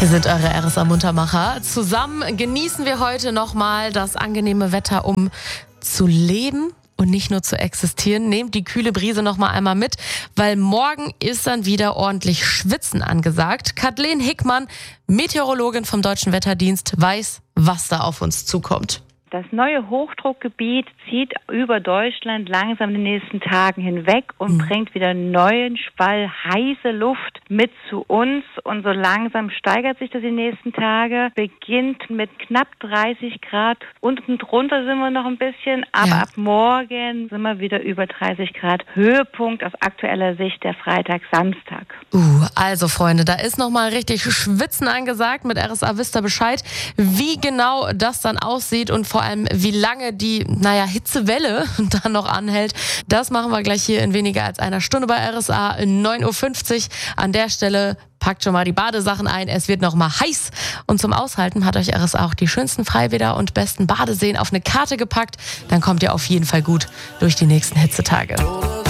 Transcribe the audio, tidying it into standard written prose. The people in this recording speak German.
Hier sind eure RSA Muntermacher. Zusammen genießen wir heute nochmal das angenehme Wetter, um zu leben und nicht nur zu existieren. Nehmt die kühle Brise nochmal einmal mit, weil morgen ist dann wieder ordentlich Schwitzen angesagt. Kathleen Hickmann, Meteorologin vom Deutschen Wetterdienst, weiß, was da auf uns zukommt. Das neue Hochdruckgebiet zieht über Deutschland langsam in den nächsten Tagen hinweg und bringt wieder neuen Schwall heiße Luft mit zu uns. Und so langsam steigert sich das die nächsten Tage. Beginnt mit knapp 30 Grad. Unten drunter sind wir noch ein bisschen. Aber ab morgen sind wir wieder über 30 Grad. Höhepunkt aus aktueller Sicht der Freitag, Samstag. Also Freunde, da ist nochmal richtig Schwitzen angesagt. Mit RSA wisst ihr Bescheid, wie genau das dann aussieht und vor allem wie lange die, Hitzewelle dann noch anhält. Das machen wir gleich hier in weniger als einer Stunde bei RSA 9.50 Uhr. An der Stelle packt schon mal die Badesachen ein. Es wird noch mal heiß. Und zum Aushalten hat euch RSA auch die schönsten Freibäder und besten Badeseen auf eine Karte gepackt. Dann kommt ihr auf jeden Fall gut durch die nächsten Hitzetage.